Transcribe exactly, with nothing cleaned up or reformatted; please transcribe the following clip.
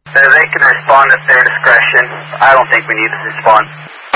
They can respond at their discretion. I don't think we need to respond.